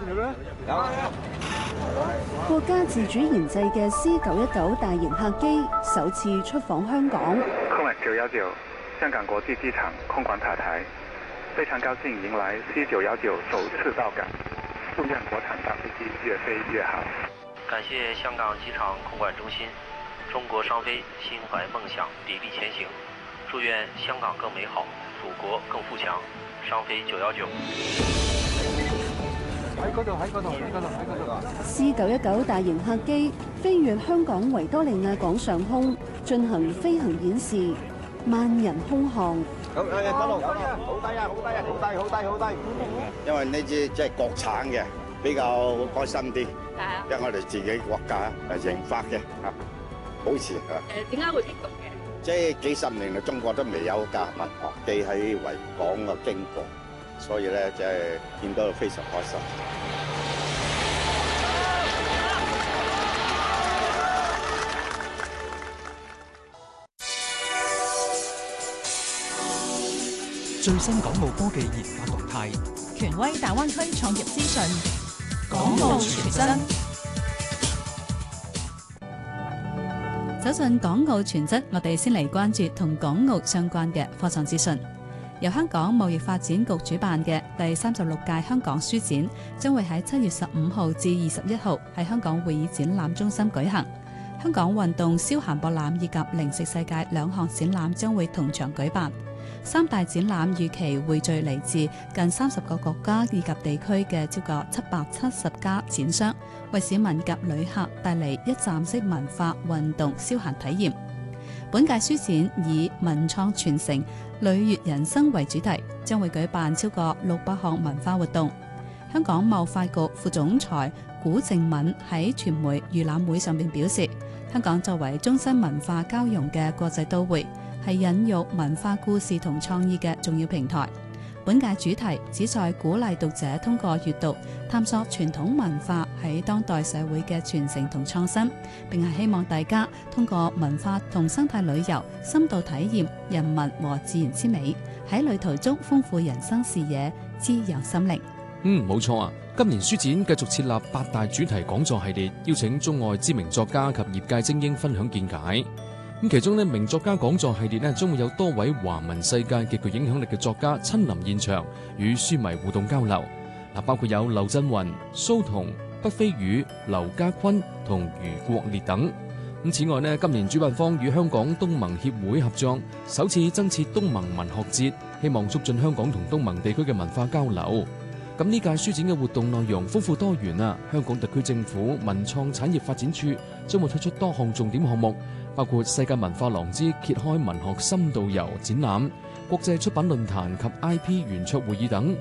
國家自主研製嘅 C919大型客機首次出訪香港。 空運919香港國際機場空管塔台，非常高興迎來 C919首次到港，祝願國產大飛機越飛越好。 感謝香港機場空管中心，中國商飛心懷夢想，砥礪前行。祝願香港更美好，祖國更富強。商飛919。 C919大型客機飛越香港維多利亞港上空，進行飛行演示，萬人空巷。 好低啊！因為呢支即係國產嘅，比較開心啲。因為我哋自己國家研發嘅，保持點解會激動嘅？ 即係幾十年嚟，中國都未有架民航機喺維港嘅經過，所以咧即係見到非常開心。 最新港澳科技研發動態， 權威大灣區創業資訊， 港澳全真。 走進港澳全真，我哋先嚟關注同港澳相關嘅科創資訊。由香港貿易發展局主辦嘅第36屆香港書展，將會喺7月15號至21號喺香港會議展覽中心舉行。香港運動消閒博覽以及零食世界兩項展覽將會同場舉辦。三大展覽預期匯聚嚟自近30個國家以及地區嘅超過770家展商，為市民及旅客帶嚟一站式文化、運動、消閒體驗。本屆書展以文創傳承、歲月人生為主題，將會舉辦超過600項文化活動。香港貿發局副總裁古靜敏喺傳媒預覽會上面表示，香港作為終身文化交融嘅國際都會，係孕育文化故事同創意嘅重要平台。本屆主題旨在鼓勵讀者通過閱讀探索傳統文化喺當代社會嘅傳承同創新，並係希望大家通過文化同生態旅遊深度體驗人文和自然之美，喺旅途中豐富人生視野，滋養心靈。 冇錯啊！今年書展繼續設立8大主題講座系列，邀請中外知名作家及業界精英分享見解。咁其中名作家講座系列將會有多位華文世界極具影響力嘅作家親臨現場，與書迷互動交流。包括有劉震雲、蘇童、畢飛宇、劉家坤同余國烈等。此外今年主辦方與香港東盟協會合作，首次增設東盟文學節，希望促進香港同東盟地區嘅文化交流。咁呢屆書展嘅活動內容豐富多元啊！香港特區政府文創產業發展處將會推出多項重點項目，包括世界文化廊之揭開文學深度遊展覽、國際出版論壇及 IP 圓桌會議等。